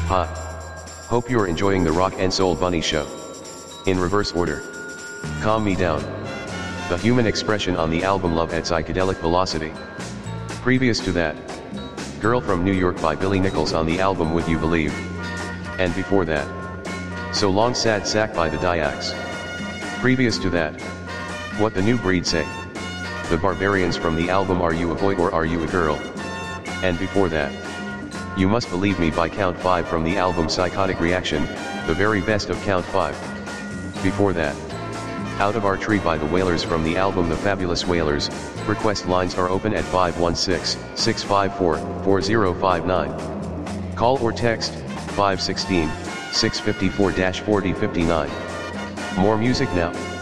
Hi. Hope you're enjoying the Rock and Soul Bunny Show. In reverse order. Calm Me Down. The human expression on the album Love at Psychedelic Velocity. Previous to that, Girl from New York by Billy Nichols on the album Would You Believe. And before that, So Long Sad Sack by the Dyaks. Previous to that, What the New Breed Say. The Barbarians from the album Are You a Boy or Are You a Girl? And before that, You Must Believe Me by Count 5 from the album Psychotic Reaction, the very best of Count 5. Before that, Out of Our Tree by the Wailers from the album The Fabulous Wailers. Request lines are open at 516-654-4059. Call or text 516-654-4059. More music now.